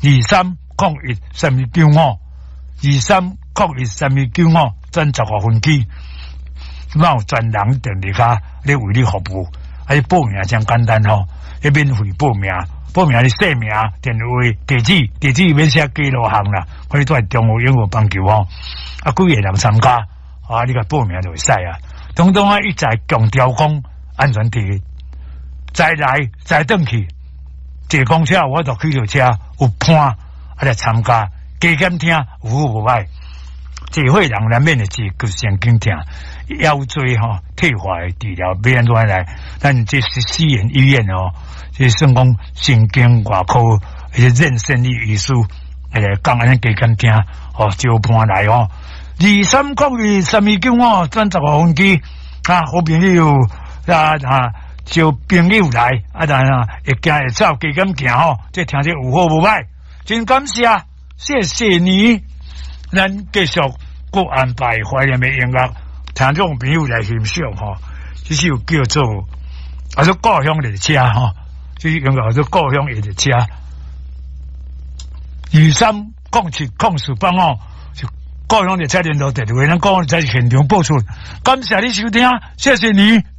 23013295转15分机，那有专人电力卡咧为你服务，啊，报名真简单吼，要免费报名，报名你姓名、电话、地址免写记录项啦，可以在中华英语棒球吼，啊，几个人参加，啊，你甲报名就会使啊，统统啊，一再强调讲安全第一，再来再转去，坐公车我就开着车有伴啊来参加，加减听有好无歹。坐会人难免的坐骨神经痛、腰椎吼、退化的治疗，要安怎来？咱这是私人医院哦，这算讲神经外科迄个认生理医师，讲安尼加减听哦，招伴来哦。23023295转15分机啊，好朋友招朋友来啊，但会行会走加减行吼，这听者有好无歹，真感谢，谢谢你。咱继续各安排怀念的音乐，听众朋友来欣赏吼。这是有叫做做故乡列车吼，这是音乐做故乡列车。230704哦，就故乡列车联络电话，咱讲在现场播出。感谢你收听，谢谢你。